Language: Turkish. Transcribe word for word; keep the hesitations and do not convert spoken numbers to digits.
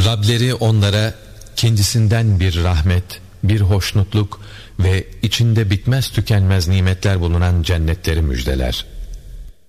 Rableri onlara kendisinden bir rahmet, bir hoşnutluk ve içinde bitmez tükenmez nimetler bulunan cennetleri müjdeler.